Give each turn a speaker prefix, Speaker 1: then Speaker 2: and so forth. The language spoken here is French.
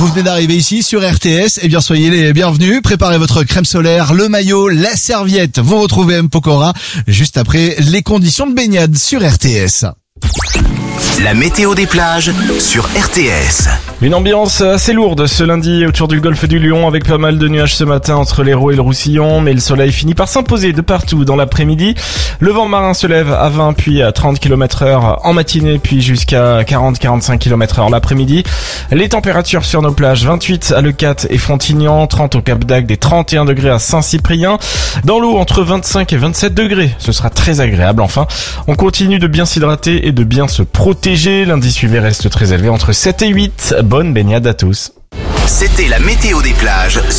Speaker 1: Vous venez d'arriver ici sur RTS, eh bien soyez les bienvenus, préparez votre crème solaire, le maillot, la serviette. Vous retrouvez M. Pokora juste après les conditions de baignade sur RTS.
Speaker 2: La météo des plages sur RTS.
Speaker 3: Une ambiance assez lourde ce lundi autour du golfe du Lion avec pas mal de nuages ce matin entre l'Hérault et le Roussillon, mais le soleil finit par s'imposer de partout dans l'après-midi. Le vent marin se lève à 20 puis à 30 km/h en matinée puis jusqu'à 40-45 km/h l'après-midi. Les températures sur nos plages 28 à Leucate et Frontignan, 30 au Cap d'Agde et 31 degrés à Saint-Cyprien. Dans l'eau entre 25 et 27 degrés, ce sera très agréable. Enfin, on continue de bien s'hydrater et de bien se protéger. L'indice UV reste très élevé entre 7 et 8. Bonne baignade à tous.
Speaker 2: C'était la météo des plages